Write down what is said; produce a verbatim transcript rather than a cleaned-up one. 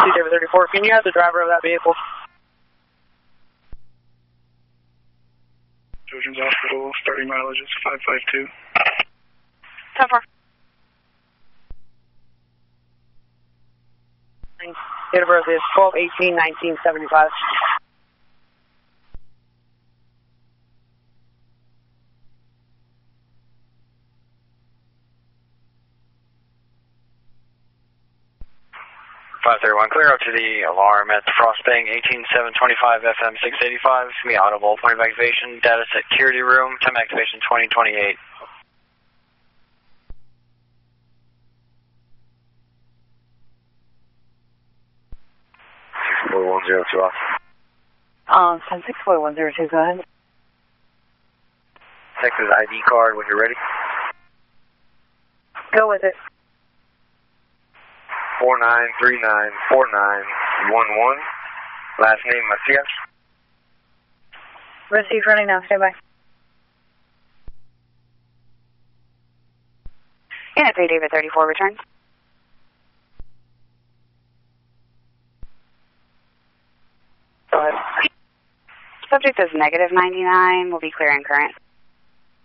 C David thirty-four, can you have the driver of that vehicle? Children's Hospital, starting mileage is five five two. ten four. Date of birth is twelve eighteen nineteen seventy-five. five thirty-one, clear up to the alarm at the Frostbank, eighteen seven twenty-five F M six eighty-five. It's going to be audible, point of activation, data security room, time activation twenty twenty-eight. six four one zero two off. Um, six four one zero two, go ahead. Texas I D card when you're ready. Go with it. four nine three nine four nine one one. Last name Macias. Receive running now, stand by. Unit three, David thirty-four, return. Go ahead. Subject is negative ninety-nine, will be clear and current.